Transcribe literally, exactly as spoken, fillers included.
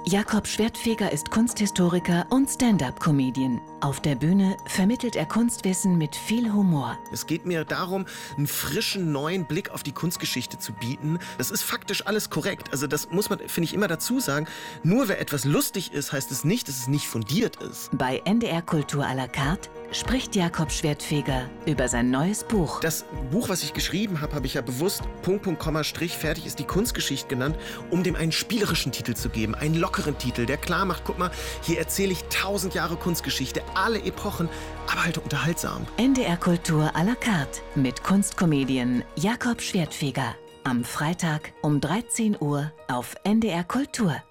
Jakob Schwertfeger ist Kunsthistoriker und Stand-up-Comedian. Auf der Bühne vermittelt er Kunstwissen mit viel Humor. Es geht mir darum, einen frischen, neuen Blick auf die Kunstgeschichte zu bieten. Das ist faktisch alles korrekt. Also das muss man, finde ich, immer dazu sagen. Nur wer etwas lustig ist, heißt es nicht, dass es nicht fundiert ist. Bei N D R Kultur à la carte spricht Jakob Schwertfeger über sein neues Buch. Das Buch, was ich geschrieben habe, habe ich ja bewusst Punkt, Punkt, Komma, Strich, fertig ist die Kunstgeschichte genannt, um dem einen spielerischen Titel zu geben, einen lockeren Titel, der klar macht, guck mal, hier erzähle ich tausend Jahre Kunstgeschichte, alle Epochen, aber halt unterhaltsam. N D R Kultur à la carte mit Kunstcomedian Jakob Schwertfeger. Am Freitag um dreizehn Uhr auf N D R Kultur.